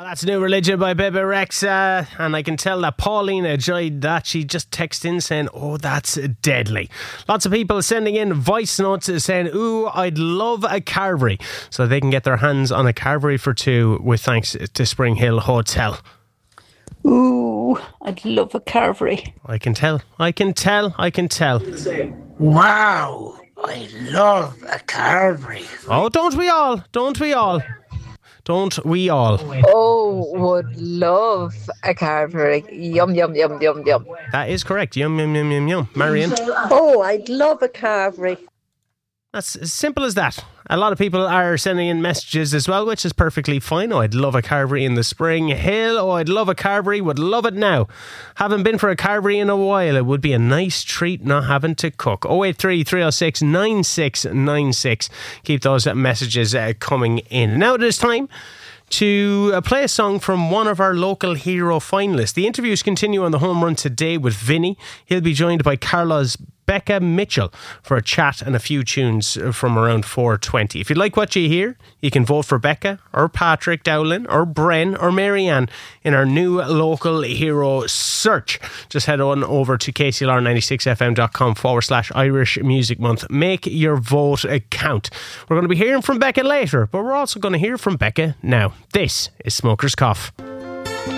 That's New Religion by Bebe Rexha, and I can tell that Paulina enjoyed that. She just texted in saying, oh, that's deadly. Lots of people sending in voice notes saying, ooh, I'd love a Carvery, so they can get their hands on a Carvery for two with thanks to Spring Hill Hotel. Ooh, I'd love a Carvery. I can tell. Wow, I love a Carvery. Oh, don't we all? Oh, would love a Carvery. Yum, yum, yum, yum, yum. That is correct. Yum, yum, yum, yum, yum. Marion? Oh, I'd love a Carvery. That's as simple as that. A lot of people are sending in messages as well, which is perfectly fine. Oh, I'd love a Carvery in the Spring Hill. Oh, I'd love a Carvery. Would love it now. Haven't been for a Carvery in a while. It would be a nice treat not having to cook. 083 306 9696. Keep those messages coming in. Now it is time to play a song from one of our local hero finalists. The interviews continue on the home run today with Vinny. He'll be joined by Carla's Becca Mitchell for a chat and a few tunes from around 4:20. If you like what you hear, you can vote for Becca or Patrick Dowling or Bren or Marianne in our new local hero search. Just head on over to kclr96fm.com/Irish Music Month. Make your vote count. We're going to be hearing from Becca later, but we're also going to hear from Becca now. This is Smoker's Cough.